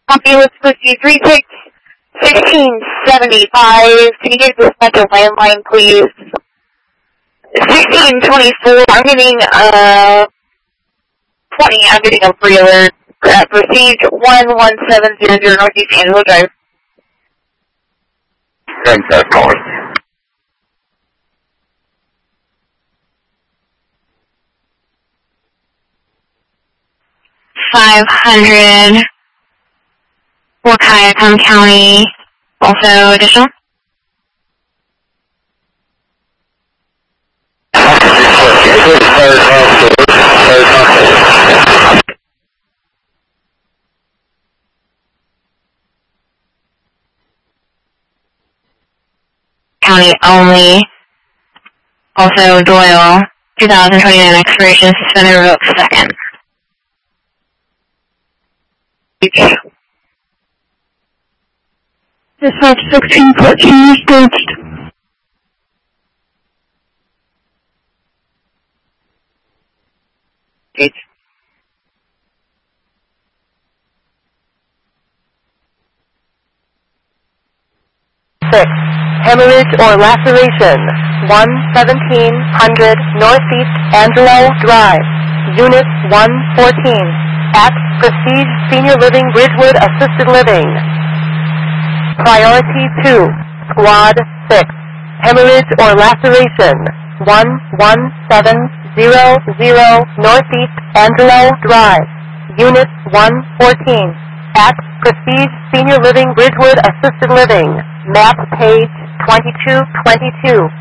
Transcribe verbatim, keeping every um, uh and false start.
Copy, let's proceed. three six sixteen seventy-five. Can you get this back to landline, please? sixteen twenty-four. I'm getting, uh, twenty. I'm getting a free alert. Uh, received one one seven zero zero Northeast Angelo Drive. ten ten North. five hundred. Waukegan County, also additional. County only. Also Doyle, two thousand twenty-nine expiration, suspended revoked second. Dispatch sixteen fourteen staged. Stage. Six. Hemorrhage or laceration. one seventeen hundred Northeast Angelo Drive. Unit one fourteen. At Prestige Senior Living Bridgewood Assisted Living. Priority two. Squad six. Hemorrhage or laceration. one one seven zero zero Northeast Angelo Drive. Unit one fourteen. At Prestige Senior Living Bridgewood Assisted Living. Map page twenty-two twenty-two.